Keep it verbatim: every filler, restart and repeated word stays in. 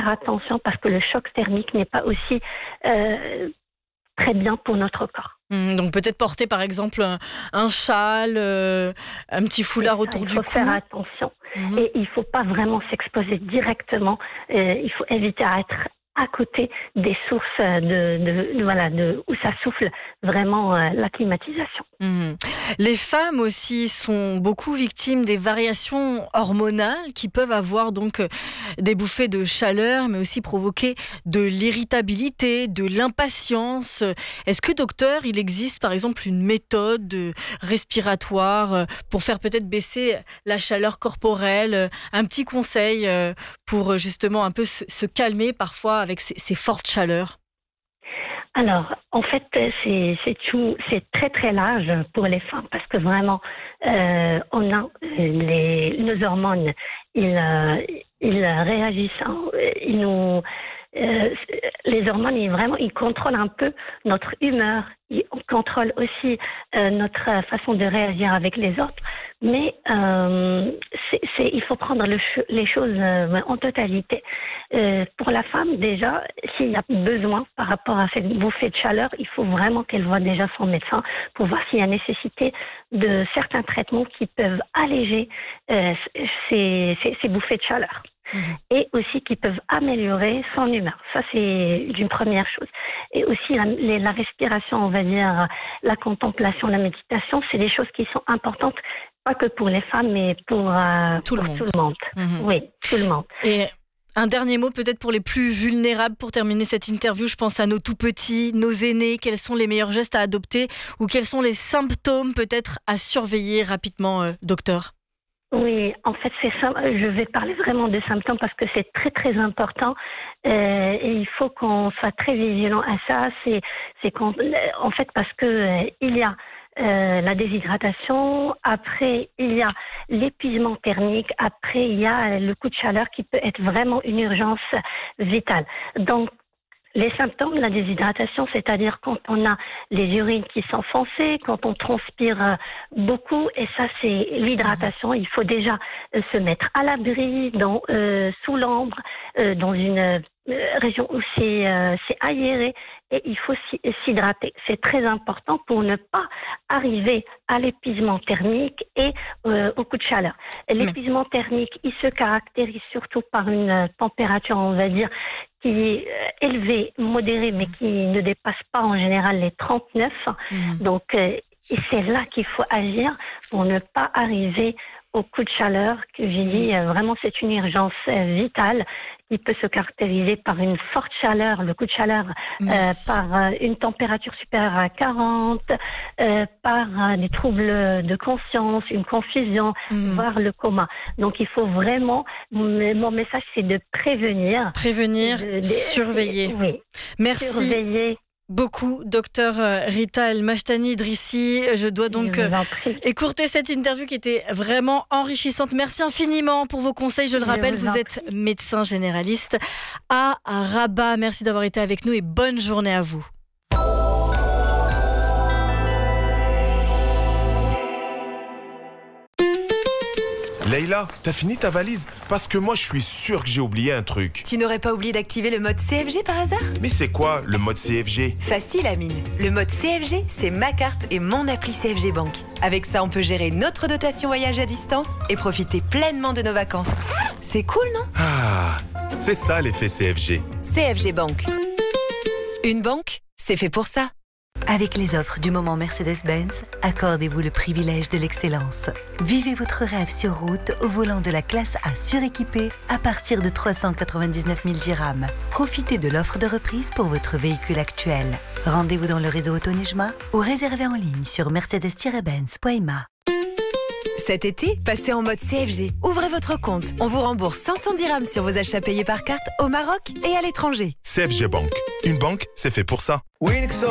faire attention parce que le choc thermique n'est pas aussi euh, très bien pour notre corps. Mmh, donc peut-être porter par exemple un, un châle, euh, un petit foulard ça, autour du cou. Il faut faire attention. Mmh. Et il ne faut pas vraiment s'exposer directement. Euh, il faut éviter à être à côté des sources de, de, de, voilà, de, où ça souffle vraiment euh, la climatisation. Mmh. Les femmes aussi sont beaucoup victimes des variations hormonales qui peuvent avoir donc des bouffées de chaleur, mais aussi provoquer de l'irritabilité, de l'impatience. Est-ce que, docteur, il existe par exemple une méthode respiratoire pour faire peut-être baisser la chaleur corporelle? Un petit conseil pour justement un peu se, se calmer parfois avec ces, ces fortes chaleurs? Alors, en fait, c'est, c'est, tout, c'est très très large pour les femmes parce que vraiment, euh, on a les, nos hormones, ils, euh, ils réagissent, ils nous, euh, les hormones, ils, vraiment, ils contrôlent un peu notre humeur, ils contrôlent aussi euh, notre façon de réagir avec les autres. Mais euh, c'est, c'est, il faut prendre le, les choses euh, en totalité. Euh, pour la femme, déjà, s'il y a besoin par rapport à cette bouffée de chaleur, il faut vraiment qu'elle voie déjà son médecin pour voir s'il y a nécessité de certains traitements qui peuvent alléger euh, ces, ces, ces bouffées de chaleur. Mmh. Et aussi qui peuvent améliorer son humeur. Ça, c'est une première chose. Et aussi la, les, la respiration, on va dire, la contemplation, la méditation, c'est des choses qui sont importantes, pas que pour les femmes, mais pour, euh, tout, pour le tout le monde. Mmh. Oui, tout le monde. Et un dernier mot peut-être pour les plus vulnérables pour terminer cette interview. Je pense à nos tout-petits, nos aînés. Quels sont les meilleurs gestes à adopter ou quels sont les symptômes peut-être à surveiller rapidement, euh, docteur? Oui, en fait, c'est ça. Je vais parler vraiment de symptômes parce que c'est très très important euh, et il faut qu'on soit très vigilant à ça. C'est, c'est qu'on, en fait, parce que euh, il y a euh, la déshydratation, après il y a l'épuisement thermique, après il y a le coup de chaleur qui peut être vraiment une urgence vitale. Donc les symptômes de la déshydratation, c'est-à-dire quand on a les urines qui sont foncées, quand on transpire beaucoup, et ça c'est l'hydratation. Il faut déjà se mettre à l'abri, dans, euh, sous l'ombre, euh, dans une euh, région où c'est, euh, c'est aéré, et il faut s'hydrater. C'est très important pour ne pas arriver à l'épuisement thermique et euh, au coup de chaleur. L'épuisement thermique, il se caractérise surtout par une température, on va dire, qui est élevée, modérée, mais qui ne dépasse pas en général les trente-neuf. Mmh. Donc, euh, et c'est là qu'il faut agir pour ne pas arriver au coup de chaleur que j'ai dit. Euh, vraiment, c'est une urgence euh, vitale qui peut se caractériser par une forte chaleur, le coup de chaleur, euh, par euh, une température supérieure à quarante, euh, par euh, des troubles de conscience, une confusion, mmh. voire le coma. Donc, il faut vraiment, mon message, c'est de prévenir. Prévenir, de, de, surveiller. De, oui. Merci. Surveiller. Beaucoup, docteur Rita El Machtani Idrissi. Je dois donc euh, écourter cette interview qui était vraiment enrichissante. Merci infiniment pour vos conseils. Je le rappelle, vous, vous êtes médecin généraliste à Rabat. Merci d'avoir été avec nous et bonne journée à vous. Leïla, t'as fini ta valise? Parce que moi, je suis sûr que j'ai oublié un truc. Tu n'aurais pas oublié d'activer le mode C F G par hasard? Mais c'est quoi, le mode C F G? Facile, Amine. Le mode C F G, c'est ma carte et mon appli C F G Bank. Avec ça, on peut gérer notre dotation voyage à distance et profiter pleinement de nos vacances. C'est cool, non? Ah, c'est ça l'effet C F G. C F G Bank. Une banque, c'est fait pour ça. Avec les offres du moment Mercedes-Benz, accordez-vous le privilège de l'excellence. Vivez votre rêve sur route au volant de la classe A suréquipée à partir de trois cent quatre-vingt-dix-neuf mille dirhams. Profitez de l'offre de reprise pour votre véhicule actuel. Rendez-vous dans le réseau Autonejma ou réservez en ligne sur mercedes tiret benz point i m a. Cet été, passez en mode C F G. Ouvrez votre compte. On vous rembourse cinq cents dirhams sur vos achats payés par carte au Maroc et à l'étranger. C F G Bank. Une banque, c'est fait pour ça.